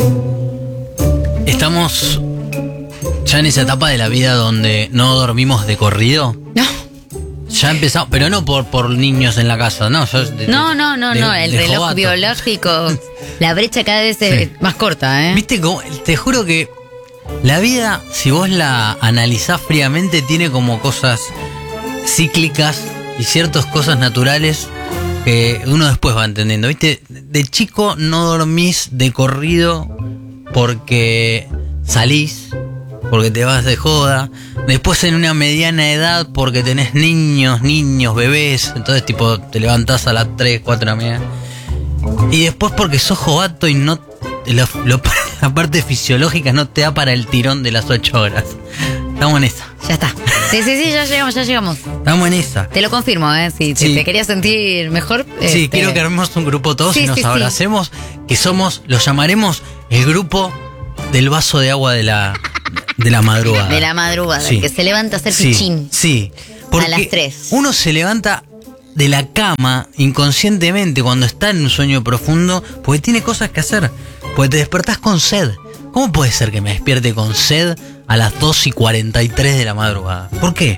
Estamos ya en esa etapa de la vida donde no dormimos de corrido. No. Ya empezamos, pero no por niños en la casa, no. No. El reloj jovato. biológico, la brecha cada vez es más corta, ¿eh? Viste, te juro que la vida, si vos la analizás fríamente, tiene como cosas cíclicas y ciertas cosas naturales que uno después va entendiendo. Viste, de chico no dormís de corrido porque salís, porque te vas de joda. Después en una mediana edad porque tenés niños, bebés. Entonces tipo te levantás a las 3, 4 de la mañana. Y después porque sos jovato y no la parte fisiológica no te da para el tirón de las 8 horas. Estamos en esa. Ya está. Sí, ya llegamos. Estamos en esa. Te lo confirmo, ¿eh? Si te querías sentir mejor. Sí, quiero que armemos un grupo todos y nos abracemos. Que somos, lo llamaremos el grupo del vaso de agua de la madrugada. De la madrugada, sí. Que se levanta a hacer pichín. Sí, porque a las 3. Uno se levanta de la cama inconscientemente cuando está en un sueño profundo porque tiene cosas que hacer. Porque te despertás con sed. ¿Cómo puede ser que me despierte con sed a las 2:43 de la madrugada? ¿Por qué?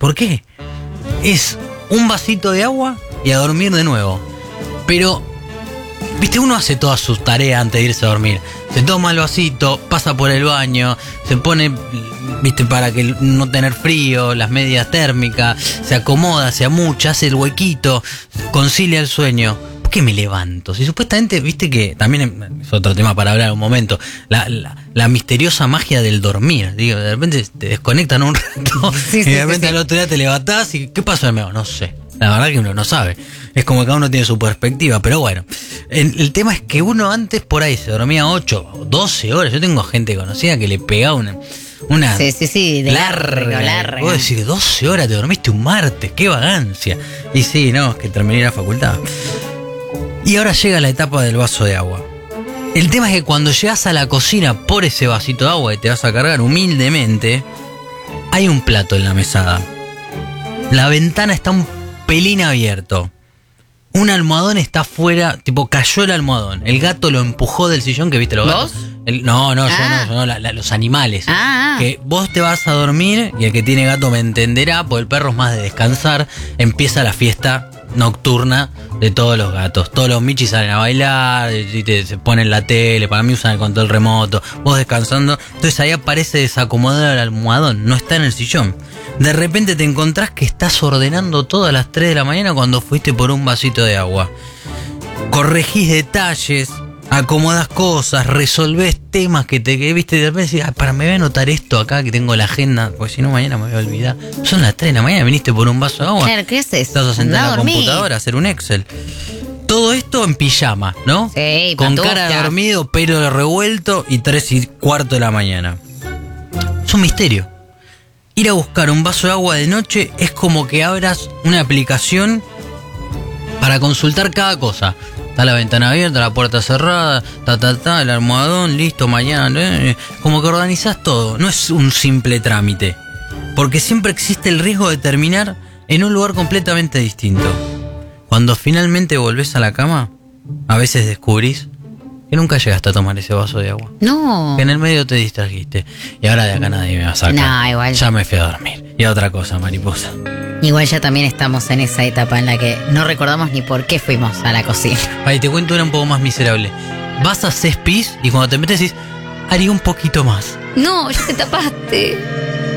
Es un vasito de agua y a dormir de nuevo. Pero, viste, uno hace todas sus tareas antes de irse a dormir. Se toma el vasito, pasa por el baño, se pone, viste, para que no tener frío, las medias térmicas, se acomoda, se amucha, hace el huequito, concilia el sueño. ¿Por qué me levanto? Si supuestamente, viste que también es otro tema para hablar un momento, la misteriosa magia del dormir. Digo, de repente te desconectan un rato y de repente al otro día te levantás y ¿qué pasó de nuevo? No sé. La verdad que uno no sabe. Es como que cada uno tiene su perspectiva. Pero bueno, el tema es que uno antes por ahí se dormía 8 o 12 horas. Yo tengo gente conocida que le pegaba una de larga. Vos decís, 12 horas te dormiste un martes. ¡Qué vagancia! Y sí, no, es que terminé la facultad. Y ahora llega la etapa del vaso de agua. El tema es que cuando llegas a la cocina por ese vasito de agua y te vas a cargar humildemente, hay un plato en la mesada. La ventana está un pelín abierto. Un almohadón está afuera, tipo cayó el almohadón. El gato lo empujó del sillón, que viste los gatos. ¿Vos? No, los animales. Que vos te vas a dormir y el que tiene gato me entenderá, porque el perro es más de descansar. Empieza la fiesta nocturna de todos los gatos. Todos los michis salen a bailar, y se ponen la tele, para mí usan el control remoto, vos descansando. Entonces ahí aparece desacomodado el almohadón, no está en el sillón. De repente te encontrás que estás ordenando todo a las 3 de la mañana cuando fuiste por un vasito de agua. Corregís detalles, acomodás cosas, resolvés temas que viste, de repente decís, me voy a anotar esto acá que tengo la agenda, porque si no mañana me voy a olvidar. Son las 3 de la mañana, viniste por un vaso de agua. Claro, ¿qué es eso? Estás a sentar en la computadora a hacer un Excel. Todo esto en pijama, ¿no? Sí, con cara de dormido, pelo revuelto y 3:15 de la mañana. Es un misterio. Ir a buscar un vaso de agua de noche es como que abras una aplicación para consultar cada cosa. Está la ventana abierta, la puerta cerrada, el almohadón, listo, mañana. Como que organizás todo. No es un simple trámite. Porque siempre existe el riesgo de terminar en un lugar completamente distinto. Cuando finalmente volvés a la cama, a veces descubrís que nunca llegaste a tomar ese vaso de agua. No. Que en el medio te distrajiste. Y ahora de acá nadie me va a sacar. No, igual. Ya me fui a dormir. Y a otra cosa, mariposa. Igual ya también estamos en esa etapa en la que no recordamos ni por qué fuimos a la cocina. Ahí te cuento una un poco más miserable. Vas a hacer pis y cuando te metes decís, haría un poquito más. No, ya te tapaste.